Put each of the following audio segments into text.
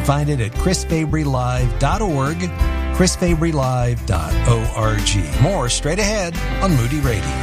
find it at chrisfabrylive.org, chrisfabrylive.org. More straight ahead on Moody Radio.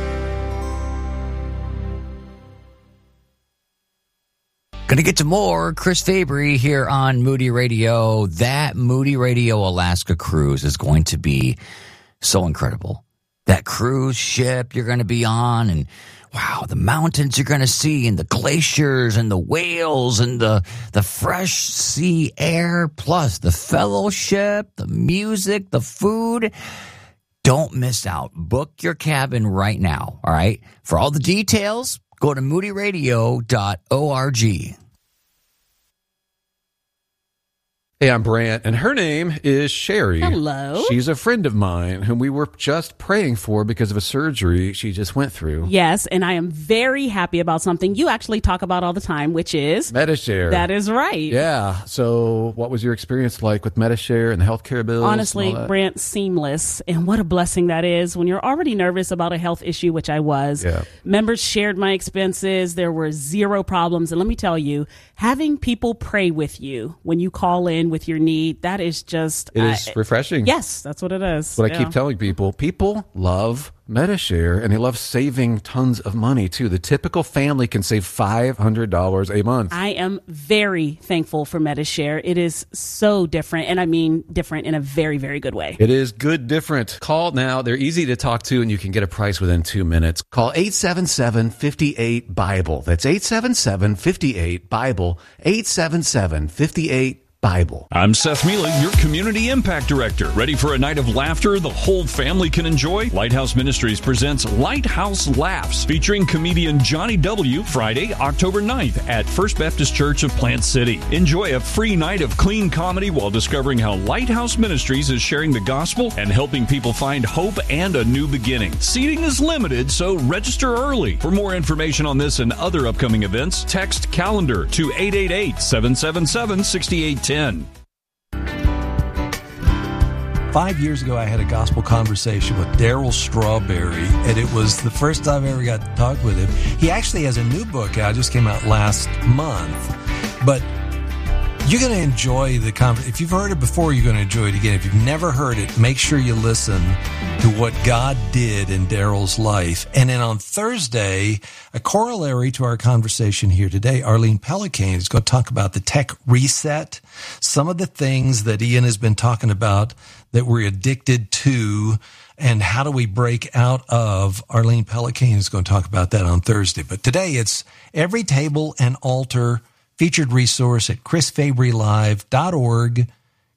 Going to get to more Chris Fabry here on Moody Radio. That Moody Radio Alaska cruise is going to be so incredible. That cruise ship you're going to be on, and wow, the mountains you're going to see, and the glaciers and the whales and the fresh sea air, plus the fellowship, the music, the food. Don't miss out. Book your cabin right now, all right? For all the details, go to moodyradio.org. Hey, I'm Brant, and her name is Sherry. Hello. She's a friend of mine whom we were just praying for because of a surgery she just went through. Yes, and I am very happy about something you actually talk about all the time, which is Medi-Share. That is right. Yeah. So what was your experience like with Medi-Share and the healthcare bills? Honestly, Brant, seamless. And what a blessing that is when you're already nervous about a health issue, which I was. Yeah. Members shared my expenses. There were zero problems. And let me tell you, having people pray with you when you call in with your need, that is just... It is refreshing. Yes, that's what it is. What I keep telling people. People love Medi-Share, and they love saving tons of money, too. The typical family can save $500 a month. I am very thankful for Medi-Share. It is so different, and I mean different in a very, very good way. It is good different. Call now. They're easy to talk to, and you can get a price within 2 minutes. Call 877-58-BIBLE. That's 877-58-BIBLE. 877-58-BIBLE. I'm Seth Mealy, your Community Impact Director. Ready for a night of laughter the whole family can enjoy? Lighthouse Ministries presents Lighthouse Laughs, featuring comedian Johnny W. Friday, October 9th at First Baptist Church of Plant City. Enjoy a free night of clean comedy while discovering how Lighthouse Ministries is sharing the gospel and helping people find hope and a new beginning. Seating is limited, so register early. For more information on this and other upcoming events, text CALENDAR to 888-777-6810. 5 years ago, I had a gospel conversation with Darryl Strawberry, and it was the first time I ever got to talk with him. He actually has a new book out, just came out last month, but you're going to enjoy the conversation. If you've heard it before, you're going to enjoy it again. If you've never heard it, make sure you listen to what God did in Darryl's life. And then on Thursday, a corollary to our conversation here today, Arlene Pellicane is going to talk about the tech reset, some of the things that Ian has been talking about that we're addicted to, and how do we break out of. Arlene Pellicane is going to talk about that on Thursday. But today it's Every Table and Altar featured resource at chrisfabrylive.org,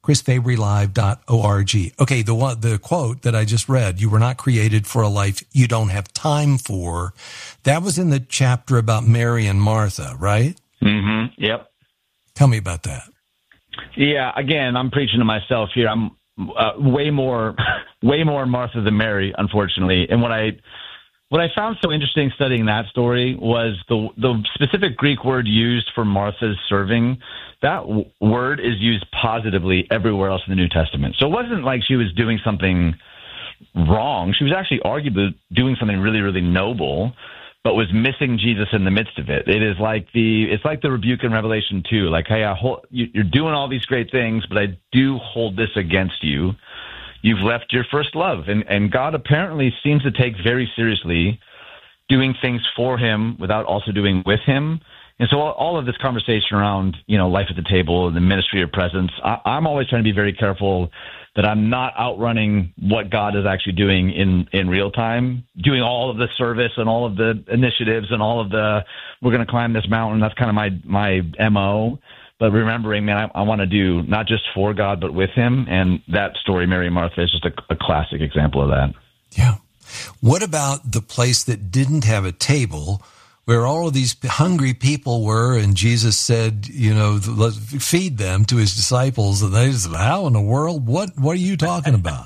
chrisfabrylive.org. Okay, the quote that I just read, you were not created for a life you don't have time for, that was in the chapter about Mary and Martha, right? Mm-hmm. Yep. Tell me about that. Yeah, again, I'm preaching to myself here. I'm way more Martha than Mary, unfortunately. And what I found so interesting studying that story was the specific Greek word used for Martha's serving. That word is used positively everywhere else in the New Testament. So it wasn't like she was doing something wrong. She was actually arguably doing something really, really noble, but was missing Jesus in the midst of it. It's like the rebuke in Revelation 2. Like, hey, you're doing all these great things, but I do hold this against you. You've left your first love. And God apparently seems to take very seriously doing things for him without also doing with him. And so all of this conversation around, life at the table and the ministry of presence, I'm always trying to be very careful that I'm not outrunning what God is actually doing in real time, doing all of the service and all of the initiatives and all of the, we're going to climb this mountain. That's kind of my MO. But remembering, man, I want to do not just for God, but with him. And that story, Mary and Martha, is just a classic example of that. Yeah. What about the place that didn't have a table where all of these hungry people were, and Jesus said, let's feed them to his disciples, and they said, how in the world? What are you talking about?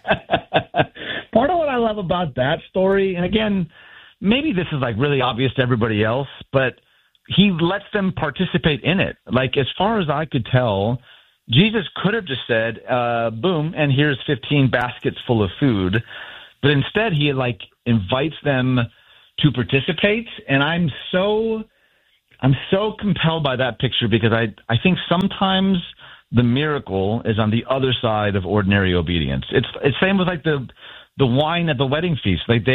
Part of what I love about that story, and again, maybe this is like really obvious to everybody else, but he lets them participate in it. Like, as far as I could tell, Jesus could have just said, boom, and here's 15 baskets full of food. But instead, he invites them to participate. And I'm so compelled by that picture, because I think sometimes the miracle is on the other side of ordinary obedience. It's same with like the wine at the wedding feast. Like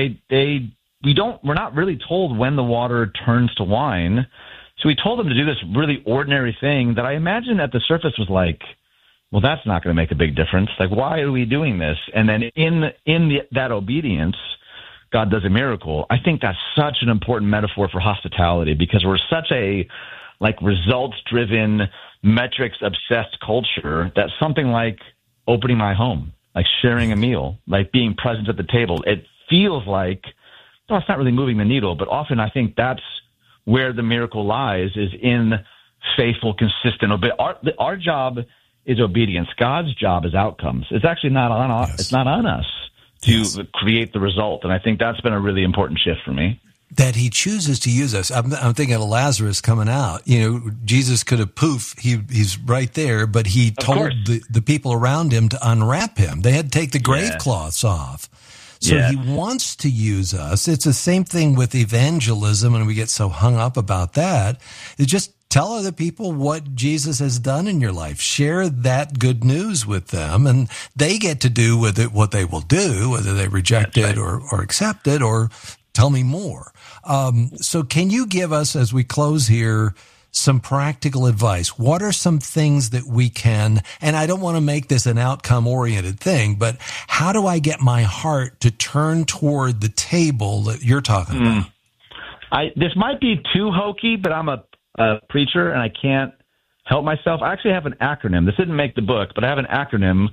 we're not really told when the water turns to wine. So he told them to do this really ordinary thing that I imagine at the surface was like, well, that's not going to make a big difference. Like, why are we doing this? And then in that obedience, God does a miracle. I think that's such an important metaphor for hospitality because we're such a like results-driven, metrics-obsessed culture that something like opening my home, like sharing a meal, like being present at the table, it feels like, well, it's not really moving the needle, but often I think that's where the miracle lies, is in faithful, consistent obedience. Our job is obedience. God's job is outcomes. It's actually not on us. It's not on us to create the result. And I think that's been a really important shift for me. That he chooses to use us. I'm thinking of Lazarus coming out. You know, Jesus could have he's right there, but he told the people around him to unwrap him. They had to take the grave cloths off. So he wants to use us. It's the same thing with evangelism, and we get so hung up about that. It's just tell other people what Jesus has done in your life. Share that good news with them, and they get to do with it what they will do, whether they reject it or accept it or tell me more. So can you give us, as we close here, some practical advice? What are some things that we can, and I don't want to make this an outcome-oriented thing, but how do I get my heart to turn toward the table that you're talking about? This might be too hokey, but I'm a preacher, and I can't help myself. I actually have an acronym. This didn't make the book, but I have an acronym,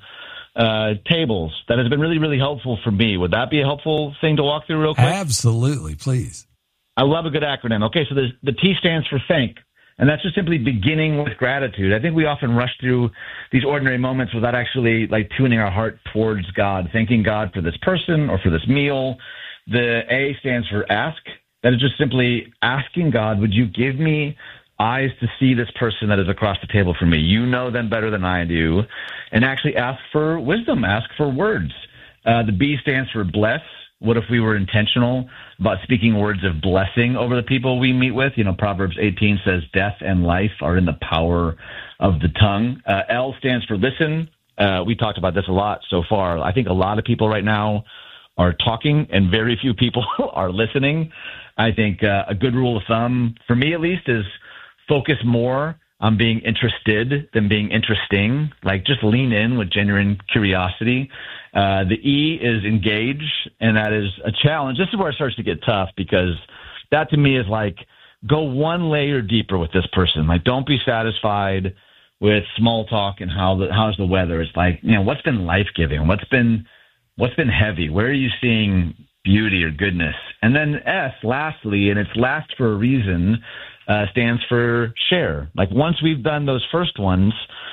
tables, that has been really, really helpful for me. Would that be a helpful thing to walk through real quick? Absolutely, please. I love a good acronym. Okay, so the T stands for thank, and that's just simply beginning with gratitude. I think we often rush through these ordinary moments without actually like tuning our heart towards God, thanking God for this person or for this meal. The A stands for ask. That is just simply asking God, would you give me eyes to see this person that is across the table from me? You know them better than I do. And actually ask for wisdom, ask for words. The B stands for bless. What if we were intentional about speaking words of blessing over the people we meet with? You know, Proverbs 18 says death and life are in the power of the tongue. L stands for listen. We talked about this a lot so far. I think a lot of people right now are talking and very few people are listening. I think a good rule of thumb, for me at least, is focus more on being interested than being interesting. Like, just lean in with genuine curiosity. The E is engage, and that is a challenge. This is where it starts to get tough, because that to me is like, go one layer deeper with this person. Like, don't be satisfied with small talk and how's the weather. It's like, you know, what's been life-giving? What's been heavy? Where are you seeing beauty or goodness? And then S, lastly, and it's last for a reason, stands for share. Like, once we've done those first ones,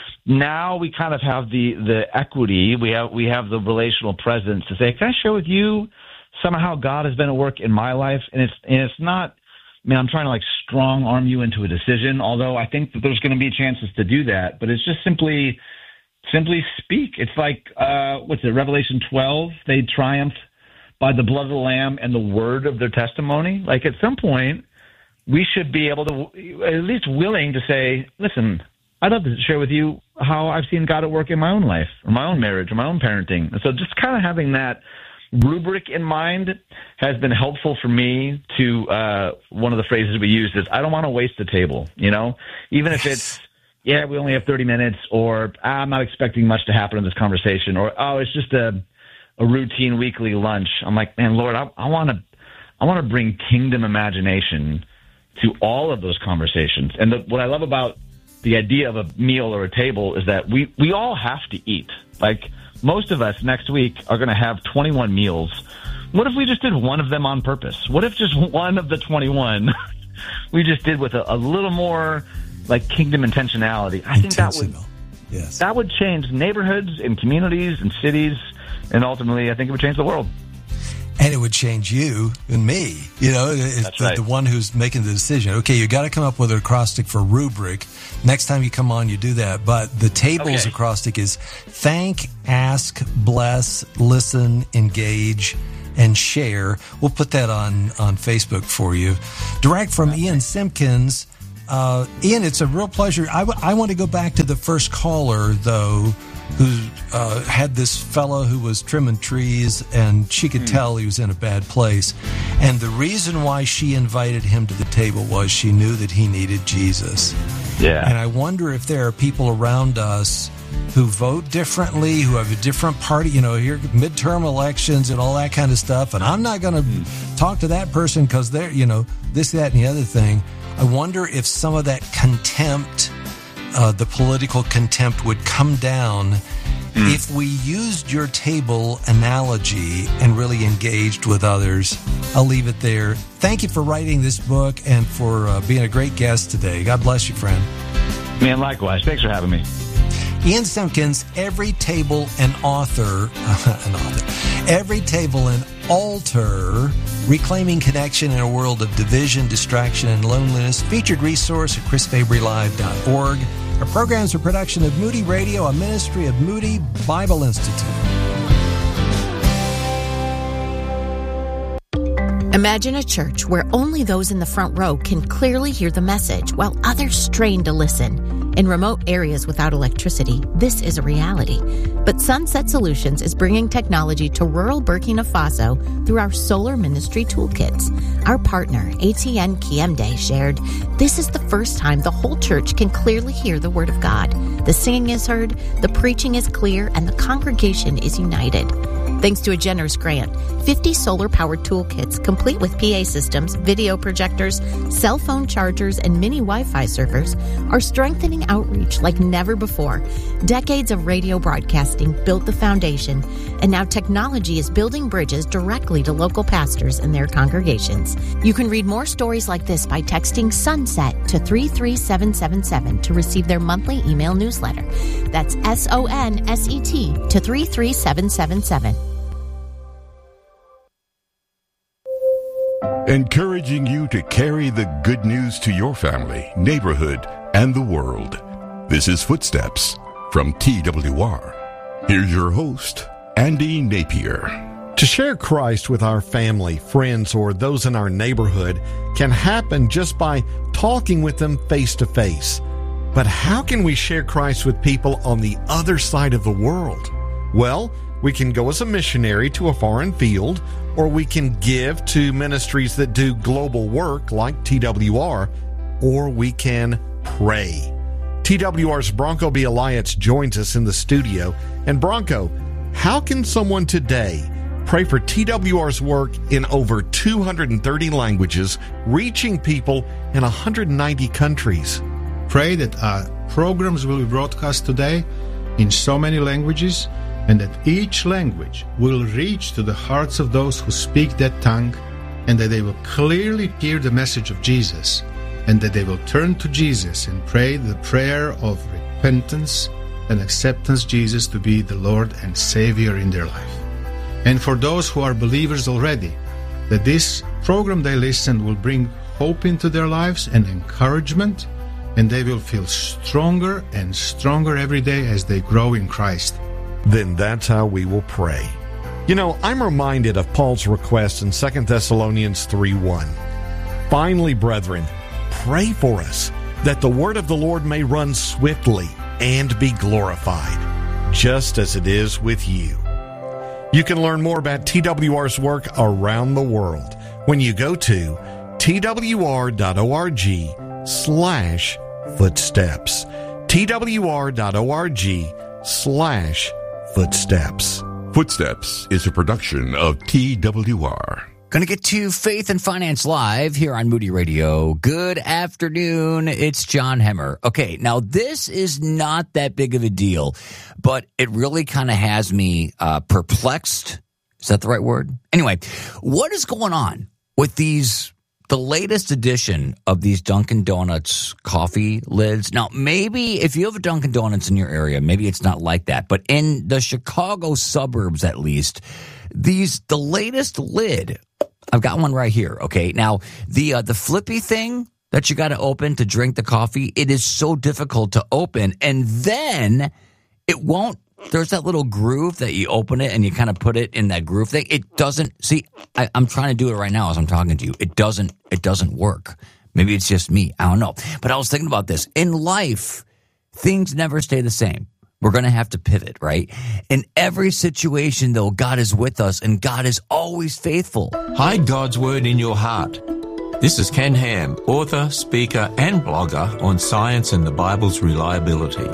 now we kind of have the equity. We have the relational presence to say, can I share with you somehow God has been at work in my life? And it's not, I mean, I'm trying to like strong arm you into a decision, although I think that there's going to be chances to do that, but it's just simply speak. It's like, Revelation 12, they triumphed by the blood of the Lamb and the word of their testimony. Like, at some point, we should be able to, at least willing to say, listen, I'd love to share with you how I've seen God at work in my own life, or my own marriage, or my own parenting. And so just kind of having that rubric in mind has been helpful for me to, one of the phrases we use is, I don't want to waste the table, you know? Even if it's, yeah, we only have 30 minutes, or I'm not expecting much to happen in this conversation, or, oh, it's just a routine weekly lunch. I'm like, man, Lord, I want to bring kingdom imagination to all of those conversations. And what I love about the idea of a meal or a table is that we all have to eat. Like, most of us next week are going to have 21 meals. What if we just did one of them on purpose? What if just one of the 21 we just did with a little more like kingdom intentionality? I think that would change neighborhoods and communities and cities, and ultimately I think it would change the world. And it would change you and me. You know, it's the one who's making the decision. Okay, you got to come up with an acrostic for rubric. Next time you come on, you do that. But the table's acrostic is thank, ask, bless, listen, engage, and share. We'll put that on Facebook for you. Direct from Ian Simpkins. Ian, it's a real pleasure. I want to go back to the first caller, though, who had this fellow who was trimming trees, and she could tell he was in a bad place. And the reason why she invited him to the table was she knew that he needed Jesus. Yeah. And I wonder if there are people around us who vote differently, who have a different party, here midterm elections and all that kind of stuff. And I'm not going to talk to that person because they're, this, that, and the other thing. I wonder if some of that contempt, the political contempt, would come down if we used your table analogy and really engaged with others. I'll leave it there. Thank you for writing this book and for being a great guest today. God bless you, friend. Man, likewise. Thanks for having me. Ian Simpkins, Every Table an Author, Every Table an Altar, Reclaiming Connection in a World of Division, Distraction, and Loneliness, featured resource at chrisfabrylive.org. Our programs are a production of Moody Radio, a ministry of Moody Bible Institute. Imagine a church where only those in the front row can clearly hear the message while others strain to listen. In remote areas without electricity, this is a reality. But Sunset Solutions is bringing technology to rural Burkina Faso through our Solar Ministry Toolkits. Our partner, ATN Kiemde, shared, "This is the first time the whole church can clearly hear the Word of God. The singing is heard, the preaching is clear, and the congregation is united." Thanks to a generous grant, 50 solar-powered toolkits complete with PA systems, video projectors, cell phone chargers, and mini Wi-Fi servers are strengthening outreach like never before. Decades of radio broadcasting built the foundation, and now technology is building bridges directly to local pastors and their congregations. You can read more stories like this by texting SUNSET to 33777 to receive their monthly email newsletter. That's SONSET to 33777. Encouraging you to carry the good news to your family, neighborhood, and the world. This is Footsteps from TWR. Here's your host, Andy Napier. To share Christ with our family, friends, or those in our neighborhood can happen just by talking with them face to face. But how can we share Christ with people on the other side of the world? Well, we can go as a missionary to a foreign field, or we can give to ministries that do global work like TWR, or we can pray. TWR's Bronco B. Elias joins us in the studio. And Bronco, how can someone today pray for TWR's work in over 230 languages, reaching people in 190 countries? Pray that our programs will be broadcast today in so many languages, and that each language will reach to the hearts of those who speak that tongue, and that they will clearly hear the message of Jesus, and that they will turn to Jesus and pray the prayer of repentance and acceptance Jesus to be the Lord and Savior in their life. And for those who are believers already, that this program they listen will bring hope into their lives and encouragement, and they will feel stronger and stronger every day as they grow in Christ. Then that's how we will pray. I'm reminded of Paul's request in 2 Thessalonians 3:1. Finally, brethren, pray for us, that the word of the Lord may run swiftly and be glorified, just as it is with you. You can learn more about TWR's work around the world when you go to twr.org/footsteps. twr.org/footsteps. Footsteps is a production of TWR. Going to get to Faith and Finance Live here on Moody Radio. Good afternoon. It's John Hemmer. Okay, now this is not that big of a deal, but it really kind of has me perplexed. Is that the right word? Anyway, what is going on with the latest edition of these Dunkin' Donuts coffee lids? Now, maybe if you have a Dunkin' Donuts in your area, maybe it's not like that. But in the Chicago suburbs, at least, the latest lid, I've got one right here. Okay, now the flippy thing that you got to open to drink the coffee, it is so difficult to open, and then it won't. There's that little groove that you open it and you kind of put it in that groove thing. It doesn't, see, I'm trying to do it right now as I'm talking to you. It doesn't work Maybe it's just me. I don't know. But I was thinking about this. In life, things never stay the same. We're going to have to pivot, right? In every situation, though, God is with us, and God is always faithful. Hide God's Word in your heart. This is Ken Ham, author, speaker, and blogger on science and the Bible's reliability.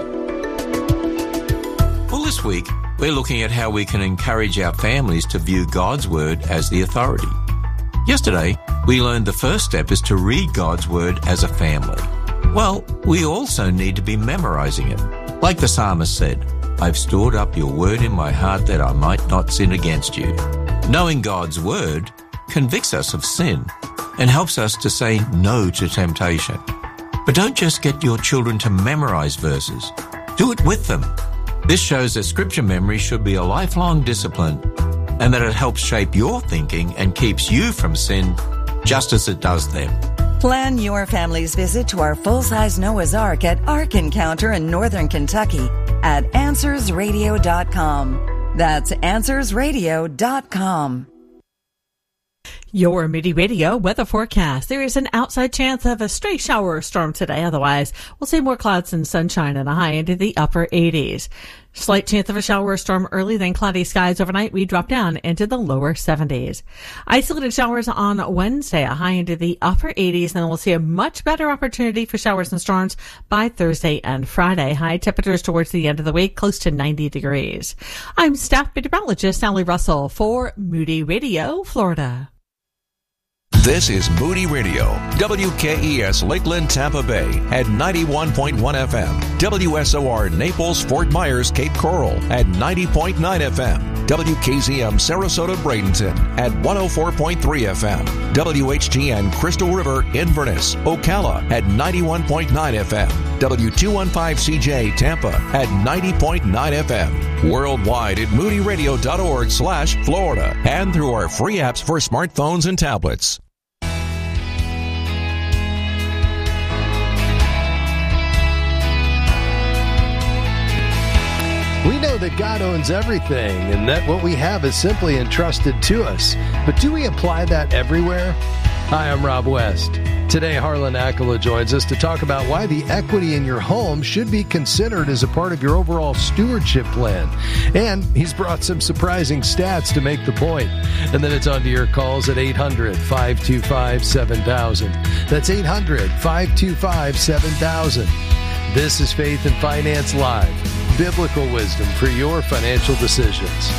Well, this week, we're looking at how we can encourage our families to view God's Word as the authority. Yesterday, we learned the first step is to read God's Word as a family. Well, we also need to be memorizing it. Like the psalmist said, I've stored up your word in my heart that I might not sin against you. Knowing God's Word convicts us of sin and helps us to say no to temptation. But don't just get your children to memorize verses. Do it with them. This shows that scripture memory should be a lifelong discipline and that it helps shape your thinking and keeps you from sin just as it does them. Plan your family's visit to our full-size Noah's Ark at Ark Encounter in Northern Kentucky at AnswersRadio.com. That's AnswersRadio.com. Your Moody Radio weather forecast. There is an outside chance of a stray shower or storm today. Otherwise, we'll see more clouds and sunshine and a high into the upper 80s. Slight chance of a shower or storm early, then cloudy skies overnight. We drop down into the lower 70s. Isolated showers on Wednesday, a high into the upper 80s, and we'll see a much better opportunity for showers and storms by Thursday and Friday. High temperatures towards the end of the week, close to 90 degrees. I'm staff meteorologist Sally Russell for Moody Radio, Florida. This is Moody Radio, WKES Lakeland, Tampa Bay at 91.1 FM, WSOR Naples, Fort Myers, Cape Coral at 90.9 FM, WKZM Sarasota, Bradenton at 104.3 FM, WHTN Crystal River, Inverness, Ocala at 91.9 FM, W215CJ Tampa at 90.9 FM, worldwide at moodyradio.org/Florida, and through our free apps for smartphones and tablets. We know that God owns everything and that what we have is simply entrusted to us. But do we apply that everywhere? Hi, I'm Rob West. Today, Harlan Akela joins us to talk about why the equity in your home should be considered as a part of your overall stewardship plan. And he's brought some surprising stats to make the point. And then it's on to your calls at 800-525-7000. That's 800-525-7000. This is Faith and Finance Live. Biblical wisdom for your financial decisions.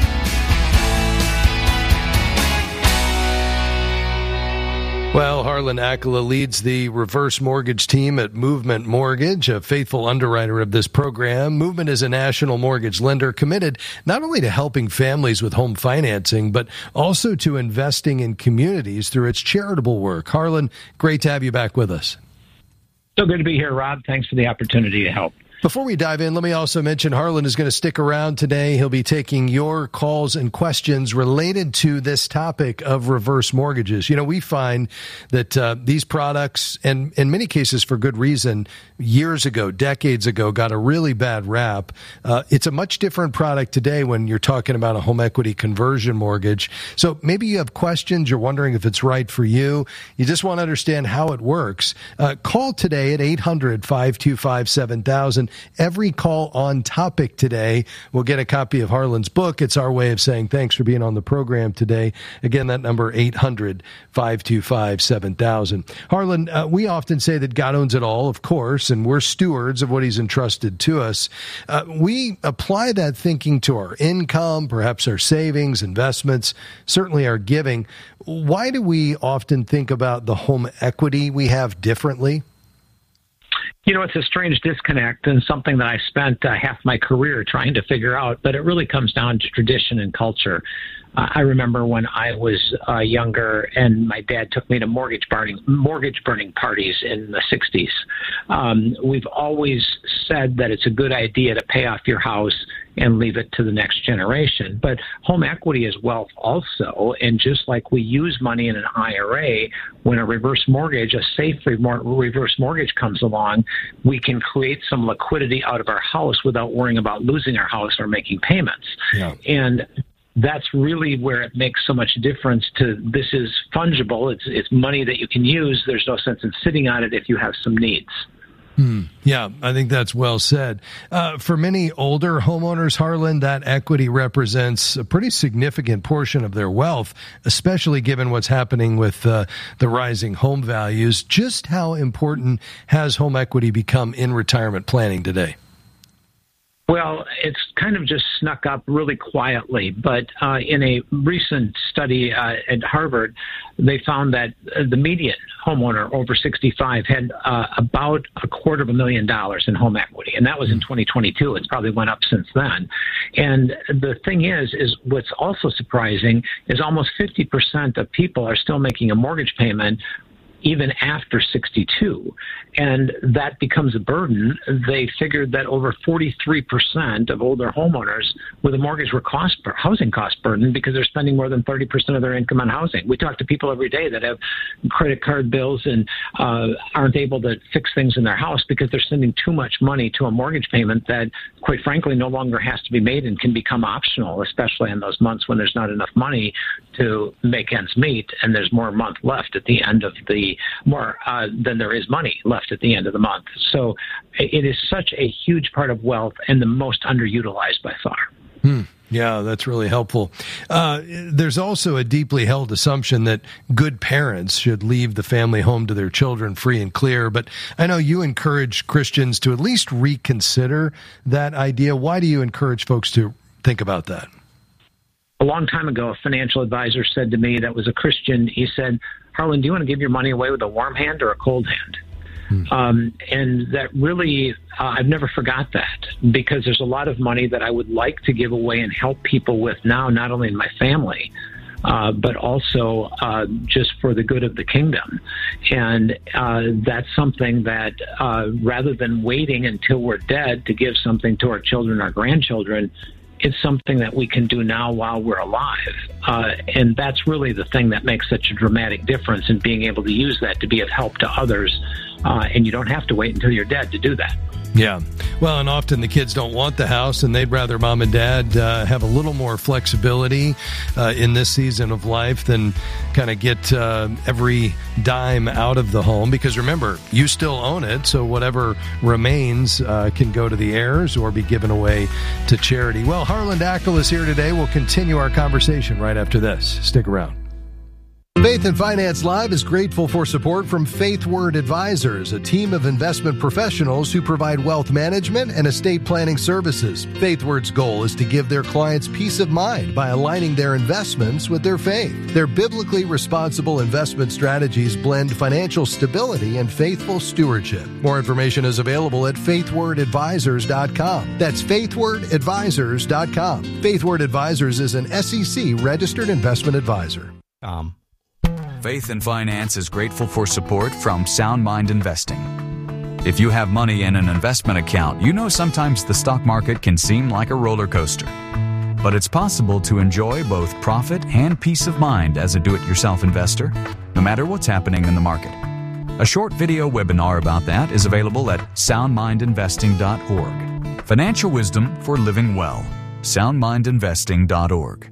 Well, Harlan Akela leads the reverse mortgage team at Movement Mortgage, a faithful underwriter of this program. Movement is a national mortgage lender committed not only to helping families with home financing, but also to investing in communities through its charitable work. Harlan, great to have you back with us. So good to be here, Rob. Thanks for the opportunity to help. Before we dive in, let me also mention Harlan is going to stick around today. He'll be taking your calls and questions related to this topic of reverse mortgages. You know, we find that these products, and in many cases for good reason, years ago, decades ago, got a really bad rap. It's a much different product today when you're talking about a home equity conversion mortgage. So maybe you have questions, you're wondering if it's right for you, you just want to understand how it works. Call today at 800-525-7000. Every call on topic today will get a copy of Harlan's book. It's our way of saying thanks for being on the program today. Again, that number, 800-525-7000. Harlan, we often say that God owns it all, of course, and we're stewards of what he's entrusted to us. We apply that thinking to our income, perhaps our savings, investments, certainly our giving. Why do we often think about the home equity we have differently? You know, it's a strange disconnect and something that I spent half my career trying to figure out, but it really comes down to tradition and culture. I remember when I was younger and my dad took me to mortgage burning parties in the 60s. We've always said that it's a good idea to pay off your house and leave it to the next generation. But home equity is wealth also. And just like we use money in an IRA, when a reverse mortgage, a safe reverse mortgage comes along, we can create some liquidity out of our house without worrying about losing our house or making payments. Yeah. And that's really where it makes so much difference to this is fungible. It's money that you can use. There's no sense in sitting on it if you have some needs. Yeah, I think that's well said. For many older homeowners, Harlan, that equity represents a pretty significant portion of their wealth, especially given what's happening with the rising home values. Just how important has home equity become in retirement planning today? Well, it's kind of just snuck up really quietly, but in a recent study at Harvard, they found that the median homeowner over 65 had about $250,000 in home equity, and that was in 2022. It's probably went up since then. And the thing is what's also surprising is almost 50% of people are still making a mortgage payment even after 62, and that becomes a burden. They figured that over 43% of older homeowners with a mortgage were housing cost burden because they're spending more than 30% of their income on housing. We talk to people every day that have credit card bills and aren't able to fix things in their house because they're sending too much money to a mortgage payment that, quite frankly, no longer has to be made and can become optional, especially in those months when there's not enough money to make ends meet and there's more month left at the end of the than there is money left at the end of the month. So it is such a huge part of wealth and the most underutilized by far. Yeah, that's really helpful. There's also a deeply held assumption that good parents should leave the family home to their children free and clear. But I know you encourage Christians to at least reconsider that idea. Why do you encourage folks to think about that? A long time ago, a financial advisor said to me that was a Christian, he said, Harlan, do you want to give your money away with a warm hand or a cold hand? And that really, I've never forgot that, because there's a lot of money that I would like to give away and help people with now, not only in my family, but also just for the good of the kingdom. And that's something that rather than waiting until we're dead to give something to our children, our grandchildren, it's something that we can do now while we're alive. And that's really the thing that makes such a dramatic difference in being able to use that to be of help to others. And you don't have to wait until you're dead to do that. Yeah. Well, and often the kids don't want the house, and they'd rather mom and dad have a little more flexibility in this season of life than kind of get every dime out of the home. Because remember, you still own it, so whatever remains can go to the heirs or be given away to charity. Well, Harlan Dackel is here today. We'll continue our conversation right after this. Stick around. Faith and Finance Live is grateful for support from Faith Word Advisors, a team of investment professionals who provide wealth management and estate planning services. Faith Word's goal is to give their clients peace of mind by aligning their investments with their faith. Their biblically responsible investment strategies blend financial stability and faithful stewardship. More information is available at faithwordadvisors.com. That's faithwordadvisors.com. Faith Word Advisors is an SEC registered investment advisor. Faith and Finance is grateful for support from Sound Mind Investing. If you have money in an investment account, you know sometimes the stock market can seem like a roller coaster. But it's possible to enjoy both profit and peace of mind as a do-it-yourself investor, no matter what's happening in the market. A short video webinar about that is available at soundmindinvesting.org. Financial wisdom for living well. soundmindinvesting.org.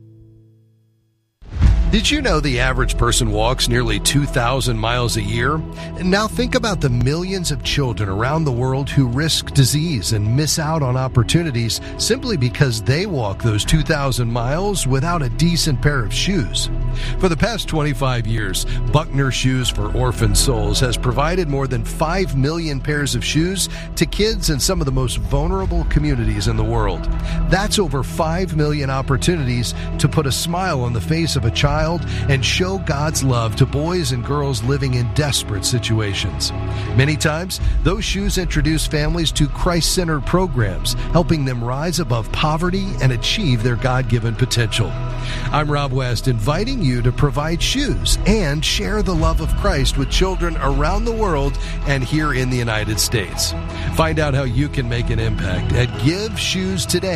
Did you know the average person walks nearly 2,000 miles a year? And now think about the millions of children around the world who risk disease and miss out on opportunities simply because they walk those 2,000 miles without a decent pair of shoes. For the past 25 years, Buckner Shoes for Orphan Souls has provided more than 5 million pairs of shoes to kids in some of the most vulnerable communities in the world. That's over 5 million opportunities to put a smile on the face of a child and show God's love to boys and girls living in desperate situations. Many times, those shoes introduce families to Christ-centered programs, helping them rise above poverty and achieve their God-given potential. I'm Rob West, inviting you to provide shoes and share the love of Christ with children around the world and here in the United States. Find out how you can make an impact at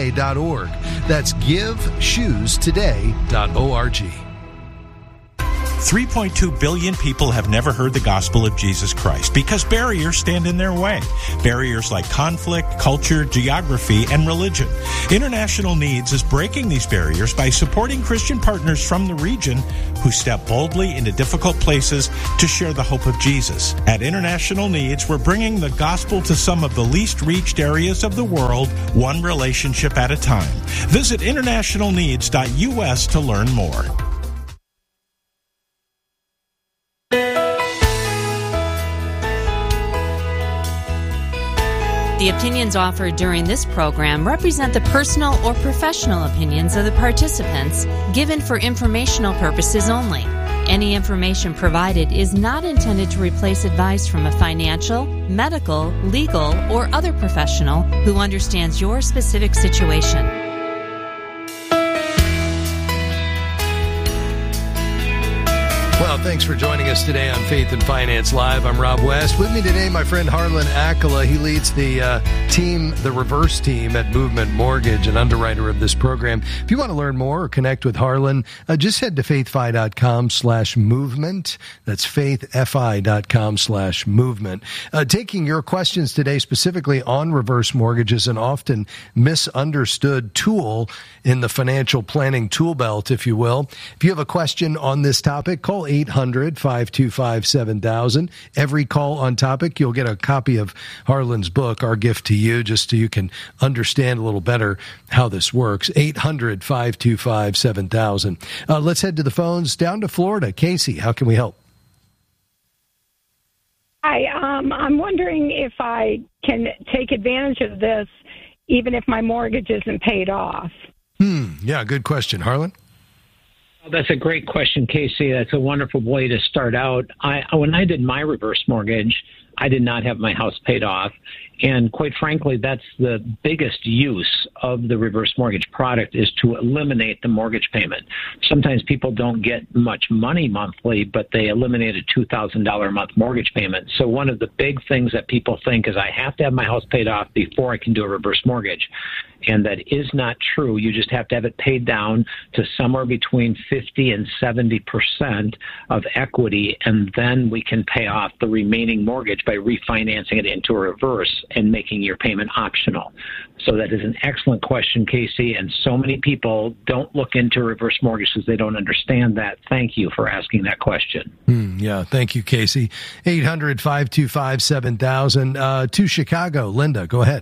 GiveShoesToday.org. That's GiveShoesToday.org. 3.2 billion people have never heard the gospel of Jesus Christ because barriers stand in their way. Barriers like conflict, culture, geography, and religion. International Needs is breaking these barriers by supporting Christian partners from the region who step boldly into difficult places to share the hope of Jesus. At International Needs, we're bringing the gospel to some of the least reached areas of the world, one relationship at a time. Visit internationalneeds.us to learn more. The opinions offered during this program represent the personal or professional opinions of the participants, given for informational purposes only. Any information provided is not intended to replace advice from a financial, medical, legal, or other professional who understands your specific situation. Well, thanks for joining us today on Faith and Finance Live. I'm Rob West. With me today, my friend Harlan Akala. He leads the team, the reverse team at Movement Mortgage, an underwriter of this program. If you want to learn more or connect with Harlan, just head to faithfi.com/movement. That's faithfi.com/movement. Taking your questions today specifically on reverse mortgages, an often misunderstood tool in the financial planning tool belt, if you will. If you have a question on this topic, call 800-525-7000. Every call on topic, you'll get a copy of Harlan's book, Our Gift to You, just so you can understand a little better how this works. 800-525-7000. Let's head to the phones down to Florida. Casey, how can we help? Hi, I'm wondering if I can take advantage of this even if my mortgage isn't paid off. Yeah, good question. Harlan? That's a great question, Casey. That's a wonderful way to start out. When I did my reverse mortgage, I did not have my house paid off. And quite frankly, that's the biggest use of the reverse mortgage product, is to eliminate the mortgage payment. Sometimes people don't get much money monthly, but they eliminate a $2,000 a month mortgage payment. So one of the big things that people think is, I have to have my house paid off before I can do a reverse mortgage. And that is not true. You just have to have it paid down to somewhere between 50 and 70% of equity, and then we can pay off the remaining mortgage by refinancing it into a reverse and making your payment optional. So that is an excellent question, Casey, and so many people don't look into reverse mortgage because they don't understand that. Thank you for asking that question. Yeah, thank you, Casey. 800-525-7000. To Chicago. Linda, go ahead.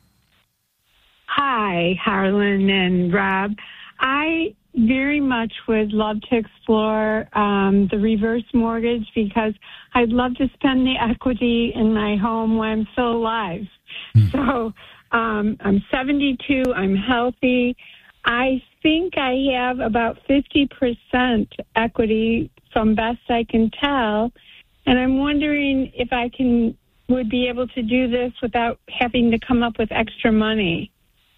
Hi, Harlan and Rob. I very much would love to explore the reverse mortgage because I'd love to spend the equity in my home while I'm still alive. So I'm 72. I'm healthy. I think I have about 50% equity from best I can tell. And I'm wondering if I would be able to do this without having to come up with extra money.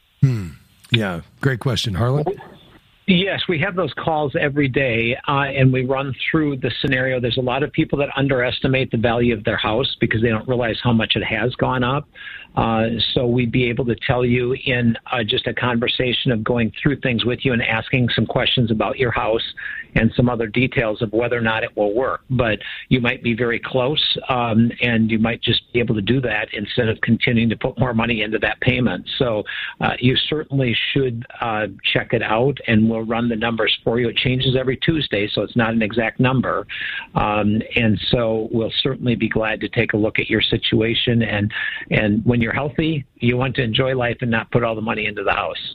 Yeah, great question. Harlan? Yes, we have those calls every day, and we run through the scenario. There's a lot of people that underestimate the value of their house because they don't realize how much it has gone up. So we'd be able to tell you in just a conversation of going through things with you and asking some questions about your house and some other details of whether or not it will work. But you might be very close, and you might just be able to do that instead of continuing to put more money into that payment. So you certainly should check it out, and we'll run the numbers for you. It changes every Tuesday, so it's not an exact number. And so we'll certainly be glad to take a look at your situation. And when you're healthy, you want to enjoy life and not put all the money into the house.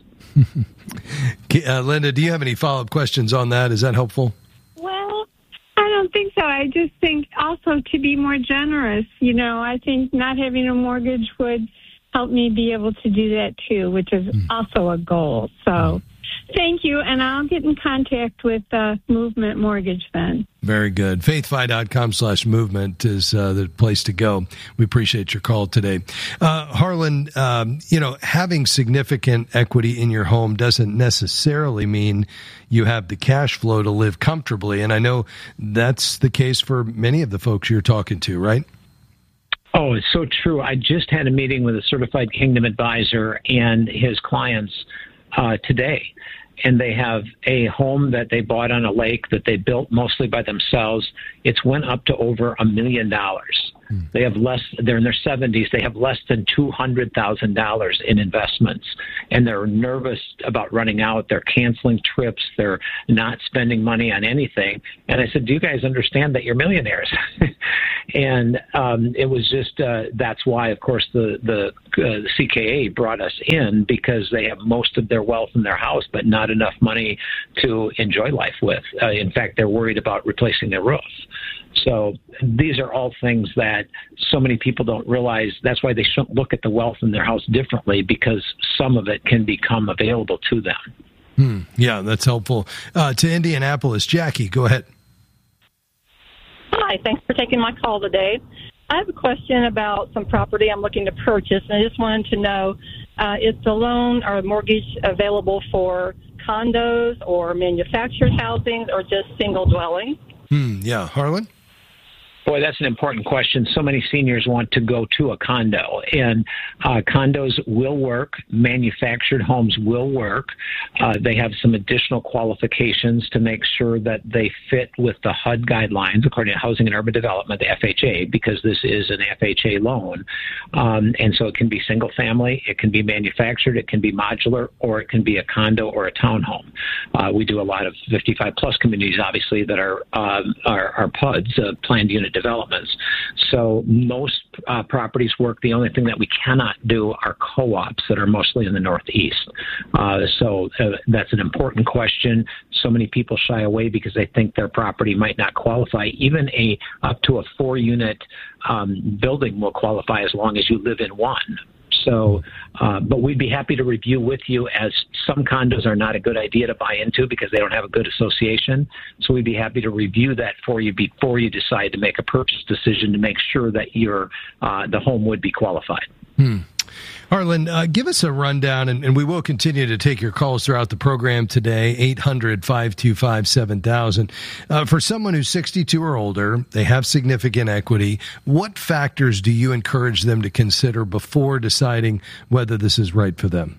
Linda, do you have any follow-up questions on that? Is that helpful? Well, I don't think so. I just think also to be more generous. You know, I think not having a mortgage would help me be able to do that too, which is also a goal. So thank you, and I'll get in contact with Movement Mortgage then. Very good. faithfi.com/movement is the place to go. We appreciate your call today. Harlan, having significant equity in your home doesn't necessarily mean you have the cash flow to live comfortably, and I know that's the case for many of the folks you're talking to, right? Oh, it's so true. I just had a meeting with a certified Kingdom advisor and his clients today. and they have a home that they bought on a lake that they built mostly by themselves. It's went up to over $1 million. They have they're in their 70s. They have less than $200,000 in investments, and they're nervous about running out. They're canceling trips. They're not spending money on anything. And I said, do you guys understand that you're millionaires? And it was just, that's why, of course, the CKA brought us in, because they have most of their wealth in their house, but not enough money to enjoy life with. In fact, they're worried about replacing their roof. So these are all things that so many people don't realize. That's why they shouldn't look at the wealth in their house differently, because some of it can become available to them. Yeah, that's helpful. To Indianapolis, Jackie, go ahead. Hi, thanks for taking my call today. I have a question about some property I'm looking to purchase, and I just wanted to know, is the loan or mortgage available for condos or manufactured housing or just single dwelling? Yeah, Harlan? Boy, that's an important question. So many seniors want to go to a condo, and condos will work. Manufactured homes will work. They have some additional qualifications to make sure that they fit with the HUD guidelines, according to Housing and Urban Development, the FHA, because this is an FHA loan. And so it can be single family, it can be manufactured, it can be modular, or it can be a condo or a townhome. We do a lot of 55-plus communities, obviously, that are PUDs, planned unit developments. So most properties work. The only thing that we cannot do are co-ops that are mostly in the Northeast. So that's an important question. So many people shy away because they think their property might not qualify. Even up to a 4-unit building will qualify as long as you live in one. So, but we'd be happy to review with you, as some condos are not a good idea to buy into because they don't have a good association. So we'd be happy to review that for you before you decide to make a purchase decision to make sure that the home would be qualified. Harlan, give us a rundown, and we will continue to take your calls throughout the program today, 800-525-7000. For someone who's 62 or older, they have significant equity, what factors do you encourage them to consider before deciding whether this is right for them?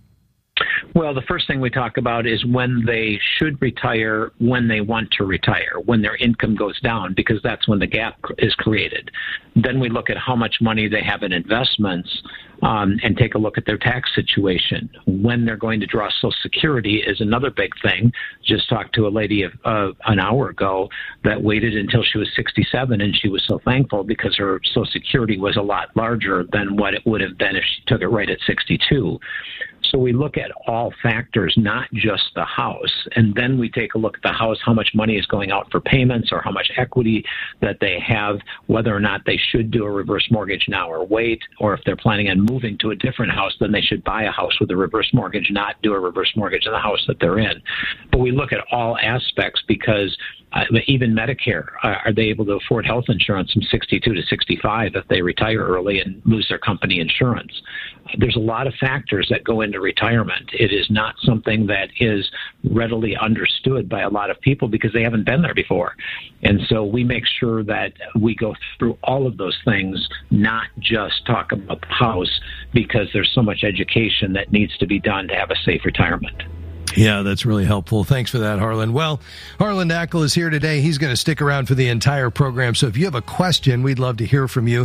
Well, the first thing we talk about is when they should retire, when they want to retire, when their income goes down, because that's when the gap is created. Then we look at how much money they have in investments and take a look at their tax situation. When they're going to draw Social Security is another big thing. Just talked to a lady an hour ago that waited until she was 67, and she was so thankful because her Social Security was a lot larger than what it would have been if she took it right at 62. So we look at all factors, not just the house. And then we take a look at the house, how much money is going out for payments or how much equity that they have, whether or not they should do a reverse mortgage now or wait, or if they're planning on moving to a different house, then they should buy a house with a reverse mortgage, not do a reverse mortgage in the house that they're in. But we look at all aspects because even Medicare, are they able to afford health insurance from 62 to 65 if they retire early and lose their company insurance? There's a lot of factors that go into retirement. It is not something that is readily understood by a lot of people because they haven't been there before. And so we make sure that we go through all of those things, not just talk about the house, because there's so much education that needs to be done to have a safe retirement. Yeah, that's really helpful. Thanks for that, Harlan. Well, Harlan Dackel is here today. He's going to stick around for the entire program. So if you have a question, we'd love to hear from you.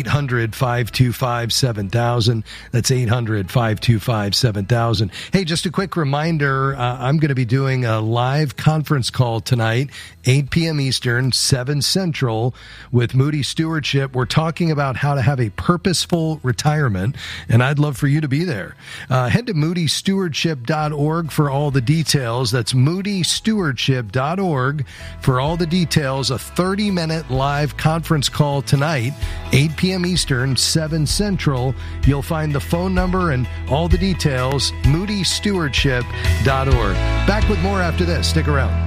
800-525-7000. That's 800-525-7000. Hey, just a quick reminder, I'm going to be doing a live conference call tonight, 8 p.m. Eastern, 7 Central, with Moody Stewardship. We're talking about how to have a purposeful retirement, and I'd love for you to be there. Head to moodystewardship.org for all the details. That's moodystewardship.org for all the details. A 30-minute live conference call tonight, 8 p.m. Eastern, 7 Central. You'll find the phone number and all the details, moodystewardship.org. Back with more after this. Stick around.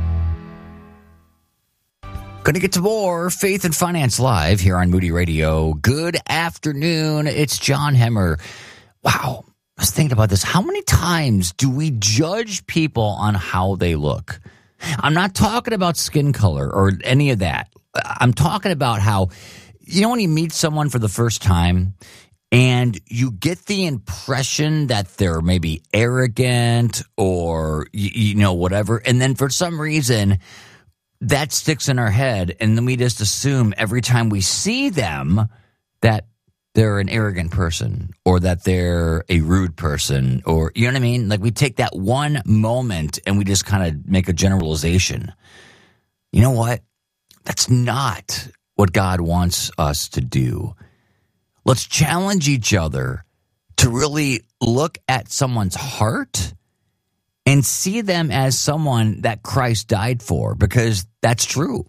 Going to get to more Faith and Finance Live here on Moody Radio. Good afternoon. It's John Hemmer. Wow. I was thinking about this. How many times do we judge people on how they look? I'm not talking about skin color or any of that. I'm talking about how, when you meet someone for the first time and you get the impression that they're maybe arrogant or, whatever. And then for some reason, that sticks in our head. And then we just assume every time we see them that they're an arrogant person or that they're a rude person or, you know what I mean? Like we take that one moment and we just kind of make a generalization. You know what? That's not what God wants us to do. Let's challenge each other to really look at someone's heart and see them as someone that Christ died for, because that's true.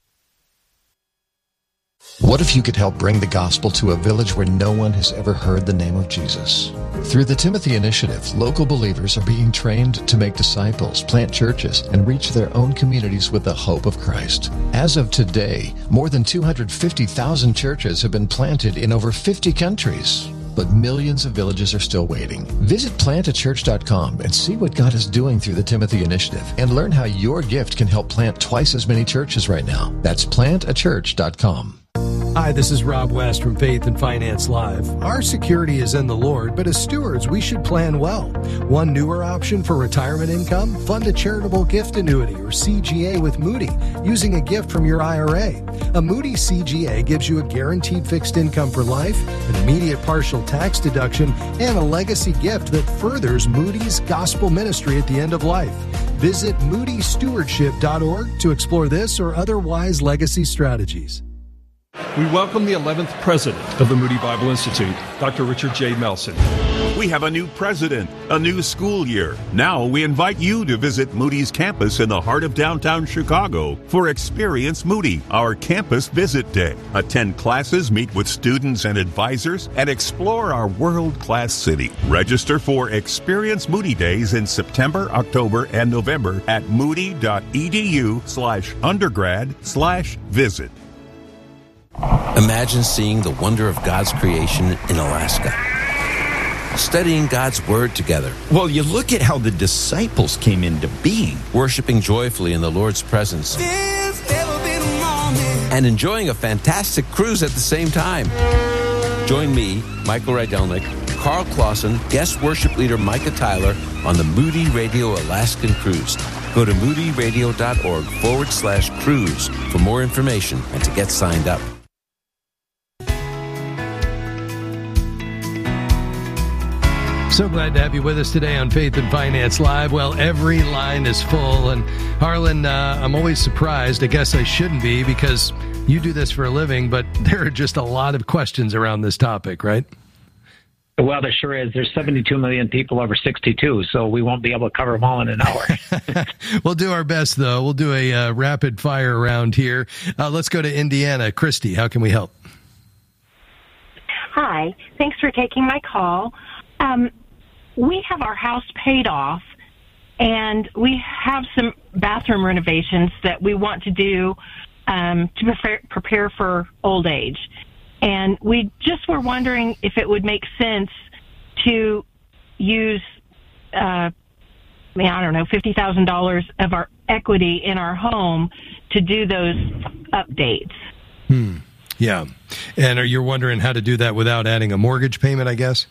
What if you could help bring the gospel to a village where no one has ever heard the name of Jesus? Through the Timothy Initiative, local believers are being trained to make disciples, plant churches, and reach their own communities with the hope of Christ. As of today, more than 250,000 churches have been planted in over 50 countries. But millions of villages are still waiting. Visit plantachurch.com and see what God is doing through the Timothy Initiative and learn how your gift can help plant twice as many churches right now. That's plantachurch.com. Hi, this is Rob West from Faith and Finance Live. Our security is in the Lord, but as stewards, we should plan well. One newer option for retirement income, fund a charitable gift annuity or CGA with Moody using a gift from your IRA. A Moody CGA gives you a guaranteed fixed income for life, an immediate partial tax deduction, and a legacy gift that furthers Moody's gospel ministry at the end of life. Visit moodystewardship.org to explore this or other wise legacy strategies. We welcome the 11th president of the Moody Bible Institute, Dr. Richard J. Melson. We have a new president, a new school year. Now we invite you to visit Moody's campus in the heart of downtown Chicago for Experience Moody, our campus visit day. Attend classes, meet with students and advisors, and explore our world-class city. Register for Experience Moody Days in September, October, and November at moody.edu/undergrad/visit. Imagine seeing the wonder of God's creation in Alaska. Studying God's Word together. Well, you look at how the disciples came into being. Worshiping joyfully in the Lord's presence. And enjoying a fantastic cruise at the same time. Join me, Michael Rydelnik, Carl Clausen, guest worship leader Micah Tyler on the Moody Radio Alaskan Cruise. Go to moodyradio.org/cruise for more information and to get signed up. So glad to have you with us today on Faith and Finance Live. Well, every line is full. And Harlan, I'm always surprised. I guess I shouldn't be because you do this for a living, but there are just a lot of questions around this topic, right? Well, there sure is. There's 72 million people over 62, so we won't be able to cover them all in an hour. We'll do our best, though. We'll do a rapid fire round here. Let's go to Indiana. Christy, how can we help? Hi. Thanks for taking my call. We have our house paid off, and we have some bathroom renovations that we want to do to prepare for old age. And we just were wondering if it would make sense to use, $50,000 of our equity in our home to do those updates. Yeah. And are you wondering how to do that without adding a mortgage payment, I guess?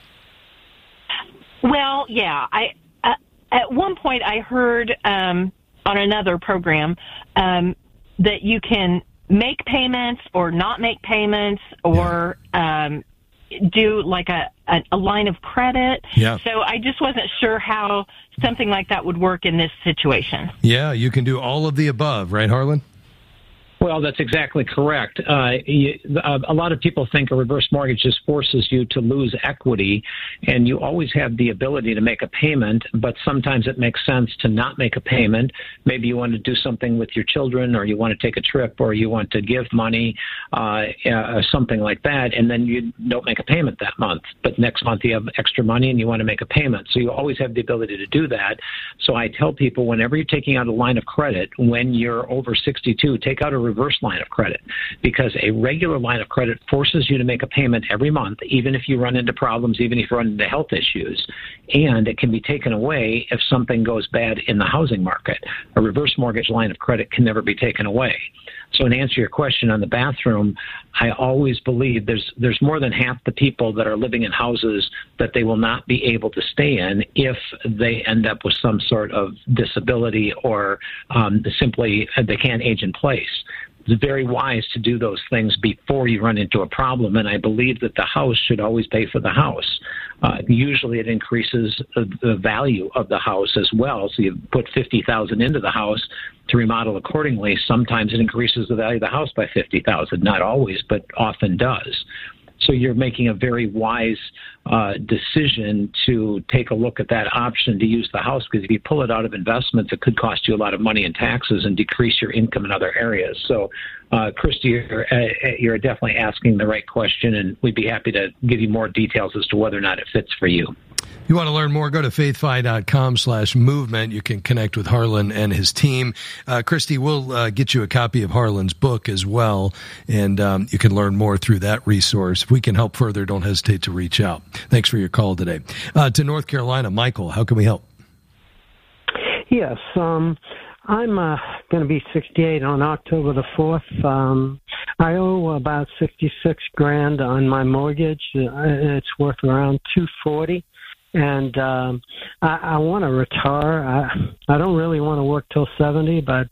Well, yeah. At one point I heard on another program that you can make payments or not make payments or do like a line of credit. Yeah. So I just wasn't sure how something like that would work in this situation. Yeah, you can do all of the above, right, Harlan? Well, that's exactly correct. A lot of people think a reverse mortgage just forces you to lose equity, and you always have the ability to make a payment, but sometimes it makes sense to not make a payment. Maybe you want to do something with your children, or you want to take a trip, or you want to give money, something like that, and then you don't make a payment that month. But next month you have extra money and you want to make a payment. So you always have the ability to do that. So I tell people, whenever you're taking out a line of credit, when you're over 62, take out a reverse line of credit, because a regular line of credit forces you to make a payment every month, even if you run into problems, even if you run into health issues, and it can be taken away if something goes bad in the housing market. A reverse mortgage line of credit can never be taken away. So to answer your question on the bathroom, I always believe there's more than half the people that are living in houses that they will not be able to stay in if they end up with some sort of disability or simply they can't age in place. It's very wise to do those things before you run into a problem, and I believe that the house should always pay for the house. Usually it increases the value of the house as well. So you put $50,000 into the house to remodel accordingly. Sometimes it increases the value of the house by $50,000. Not always, but often does. So you're making a very wise decision to take a look at that option to use the house, because if you pull it out of investments, it could cost you a lot of money in taxes and decrease your income in other areas. So, Christy, you're definitely asking the right question, and we'd be happy to give you more details as to whether or not it fits for you. If you want to learn more, go to faithfi.com/movement. You can connect with Harlan and his team. Christy, we'll get you a copy of Harlan's book as well, and you can learn more through that resource. If we can help further, don't hesitate to reach out. Thanks for your call today. To North Carolina, Michael, how can we help? Yes, I'm going to be 68 on October the 4th. I owe about $66,000 on my mortgage. It's worth around $240,000. And I want to retire. I don't really want to work till 70, but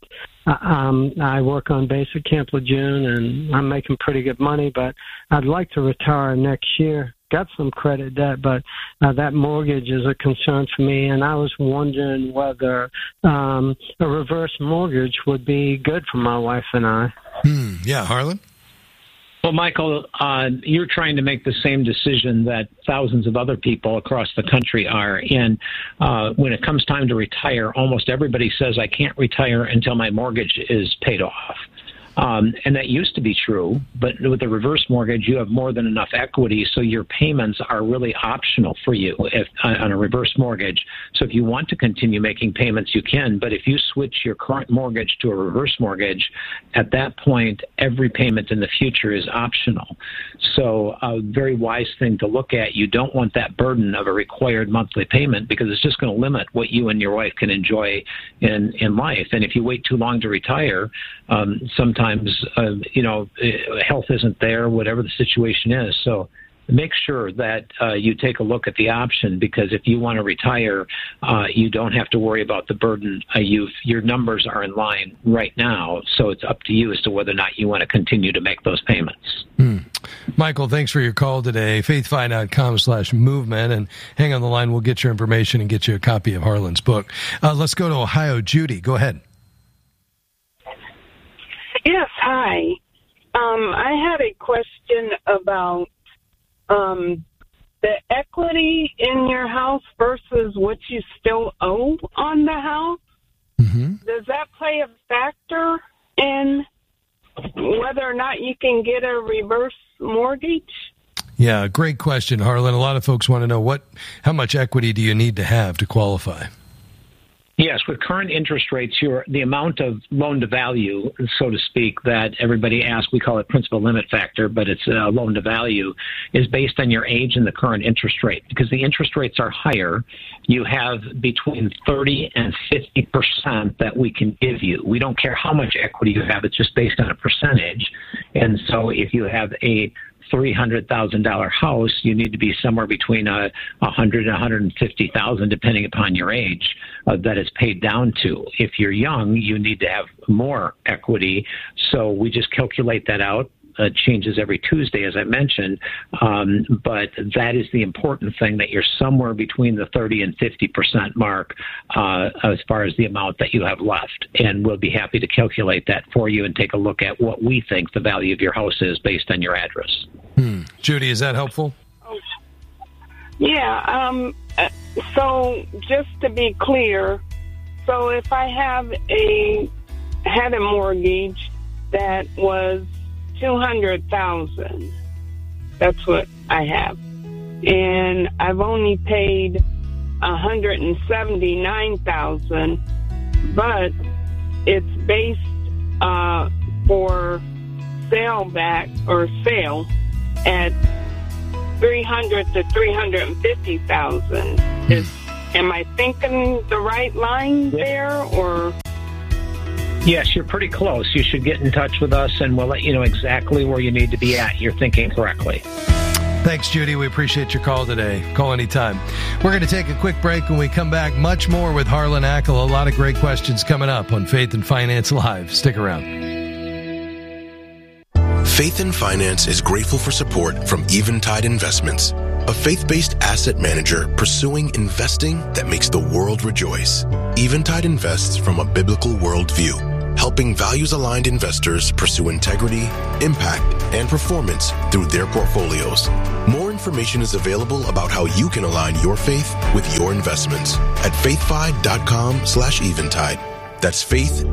I work on base at Camp Lejeune, and I'm making pretty good money, but I'd like to retire next year. Got some credit debt, but that mortgage is a concern for me, and I was wondering whether a reverse mortgage would be good for my wife and I. Yeah, Harlan? Well, Michael, you're trying to make the same decision that thousands of other people across the country are. And when it comes time to retire, almost everybody says, I can't retire until my mortgage is paid off. And that used to be true, but with the reverse mortgage, you have more than enough equity, so your payments are really optional for you on a reverse mortgage. So if you want to continue making payments, you can, but if you switch your current mortgage to a reverse mortgage, at that point, every payment in the future is optional. So a very wise thing to look at. You don't want that burden of a required monthly payment, because it's just going to limit what you and your wife can enjoy in life. And if you wait too long to retire, sometimes health isn't there, whatever the situation is. So make sure that you take a look at the option, because if you want to retire, you don't have to worry about the burden. Your numbers are in line right now, so it's up to you as to whether or not you want to continue to make those payments. Michael, thanks for your call today. faithfi.com/movement, and hang on the line. We'll get your information and get you a copy of Harlan's book. Let's go to Ohio. Judy, go ahead. Yes, hi. I had a question about the equity in your house versus what you still owe on the house. Mm-hmm. Does that play a factor in whether or not you can get a reverse mortgage? Yeah, great question, Harlan. A lot of folks want to know how much equity do you need to have to qualify? Yes, with current interest rates, the amount of loan to value, so to speak, that everybody asks, we call it principal limit factor, but it's loan to value, is based on your age and the current interest rate. Because the interest rates are higher, you have between 30 and 50% that we can give you. We don't care how much equity you have, it's just based on a percentage. And so if you have a $300,000 house, you need to be somewhere between $100,000 and $150,000, depending upon your age, that is paid down to. If you're young, you need to have more equity. So we just calculate that out. It changes every Tuesday, as I mentioned, but that is the important thing, that you're somewhere between the 30 and 50% mark as far as the amount that you have left. And we'll be happy to calculate that for you and take a look at what we think the value of your house is based on your address. Judy, is that helpful? Yeah. So just to be clear, so if I had a mortgage that was $200,000. That's what I have, and I've only paid $179,000. But it's based. for sale at 300 to 350,000. Am I thinking the right line there, or? Yes, you're pretty close. You should get in touch with us, and we'll let you know exactly where you need to be at. You're thinking correctly. Thanks, Judy. We appreciate your call today. Call anytime. We're going to take a quick break. When we come back, much more with Harlan Ackel. A lot of great questions coming up on Faith and Finance Live. Stick around. Faith and Finance is grateful for support from Eventide Investments, a faith-based asset manager pursuing investing that makes the world rejoice. Eventide invests from a biblical worldview, helping values-aligned investors pursue integrity, impact, and performance through their portfolios. More information is available about how you can align your faith with your investments at faithfi.com/eventide. That's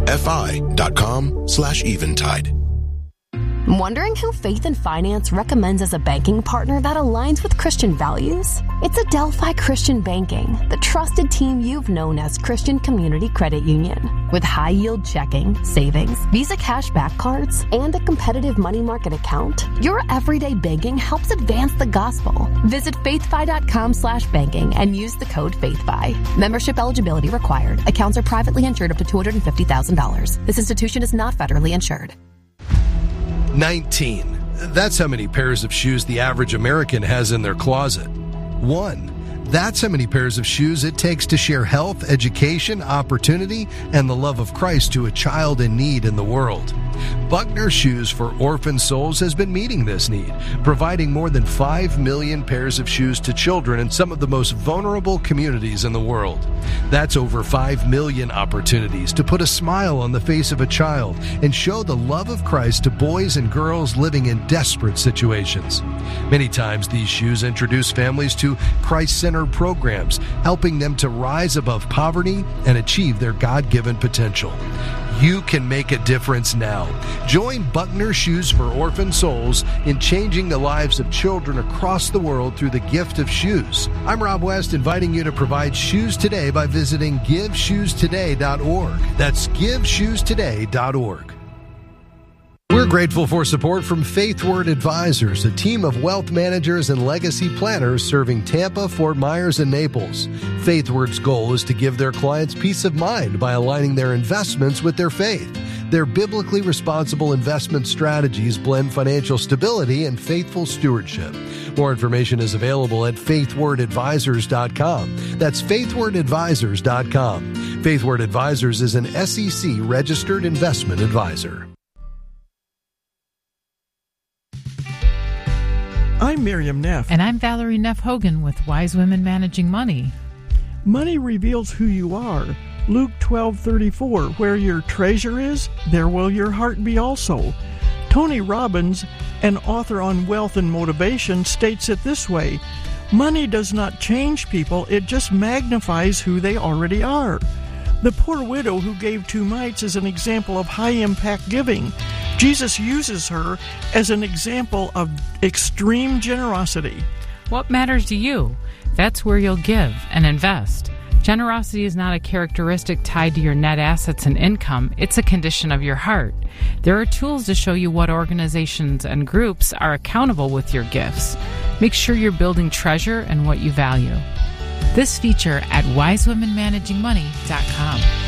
faithfi.com/eventide. Wondering who Faith and Finance recommends as a banking partner that aligns with Christian values? It's Adelphi Christian Banking, the trusted team you've known as Christian Community Credit Union. With high-yield checking, savings, Visa cashback cards, and a competitive money market account, your everyday banking helps advance the gospel. Visit faithfi.com/banking and use the code FAITHFI. Membership eligibility required. Accounts are privately insured up to $250,000. This institution is not federally insured. 19. That's how many pairs of shoes the average American has in their closet. 1. That's how many pairs of shoes it takes to share health, education, opportunity, and the love of Christ to a child in need in the world. Buckner Shoes for Orphan Souls has been meeting this need, providing more than 5 million pairs of shoes to children in some of the most vulnerable communities in the world. That's over 5 million opportunities to put a smile on the face of a child and show the love of Christ to boys and girls living in desperate situations. Many times these shoes introduce families to Christ-centered programs, helping them to rise above poverty and achieve their God-given potential. You can make a difference now. Join Buckner Shoes for Orphan Souls in changing the lives of children across the world through the gift of shoes. I'm Rob West, inviting you to provide shoes today by visiting GiveShoesToday.org. That's GiveShoesToday.org. We're grateful for support from FaithWord Advisors, a team of wealth managers and legacy planners serving Tampa, Fort Myers, and Naples. FaithWord's goal is to give their clients peace of mind by aligning their investments with their faith. Their biblically responsible investment strategies blend financial stability and faithful stewardship. More information is available at faithwordadvisors.com. That's faithwordadvisors.com. FaithWord Advisors is an SEC-registered investment advisor. I'm Miriam Neff. And I'm Valerie Neff Hogan with Wise Women Managing Money. Money reveals who you are. Luke 12:34, where your treasure is, there will your heart be also. Tony Robbins, an author on wealth and motivation, states it this way: money does not change people, it just magnifies who they already are. The poor widow who gave 2 mites is an example of high-impact giving. Jesus uses her as an example of extreme generosity. What matters to you? That's where you'll give and invest. Generosity is not a characteristic tied to your net assets and income. It's a condition of your heart. There are tools to show you what organizations and groups are accountable with your gifts. Make sure you're building treasure and what you value. This feature at wisewomenmanagingmoney.com.